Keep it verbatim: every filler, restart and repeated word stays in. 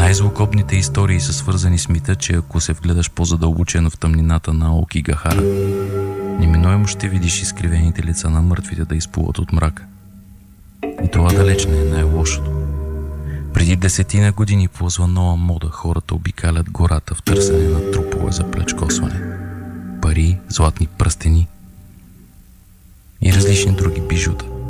Най-злокобните истории са свързани с мита, че ако се вгледаш по-задълбочено в тъмнината на Аокигахара, неминуемо ще видиш изкривените лица на мъртвите да изплуват от мрака. И това далеч не е най-лошото. Преди десетина години ползва нова мода, хората обикалят гората в търсене на трупове за плячкосване, пари, златни пръстени и различни други бижута.